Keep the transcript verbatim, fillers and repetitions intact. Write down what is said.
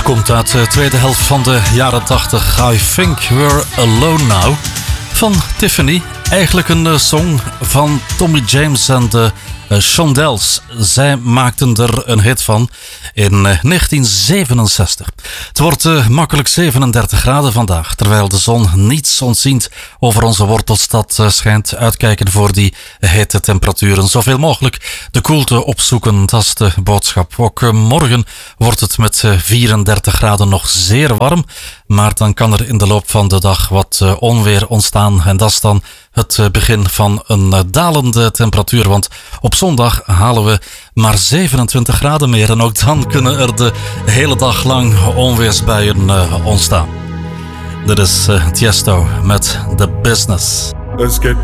komt uit de tweede helft van de jaren tachtig. I Think We're Alone Now van Tiffany. Eigenlijk een song van Tommy James en de Shondells. Zij maakten er een hit van in negentien zevenenzestig. Het wordt uh, makkelijk zevenendertig graden vandaag, terwijl de zon niets ontziend over onze wortelstad uh, schijnt. Uitkijken voor die hete temperaturen. Zoveel mogelijk de koelte opzoeken, dat is de boodschap. Ook uh, morgen wordt het met uh, vierendertig graden nog zeer warm, maar dan kan er in de loop van de dag wat uh, onweer ontstaan en dat is dan het begin van een dalende temperatuur, want op zondag halen we maar zevenentwintig graden meer en ook dan kunnen er de hele dag lang onweersbuien uh, ontstaan. Dit is uh, Tiesto met The Business. Let's get